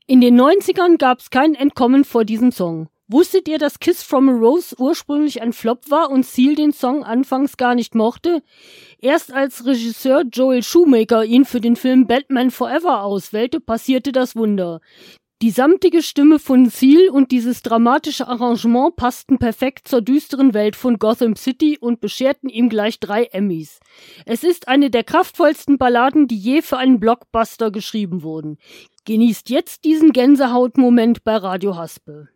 In den 90ern gab's kein Entkommen vor diesem Song. Wusstet ihr, dass Kiss from a Rose ursprünglich ein Flop war und Seal den Song anfangs gar nicht mochte? Erst als Regisseur Joel Schumacher ihn für den Film Batman Forever auswählte, passierte das Wunder. Die samtige Stimme von Seal und dieses dramatische Arrangement passten perfekt zur düsteren Welt von Gotham City und bescherten ihm gleich 3 Emmys. Es ist eine der kraftvollsten Balladen, die je für einen Blockbuster geschrieben wurden. Genießt jetzt diesen Gänsehautmoment bei Radio Haspel.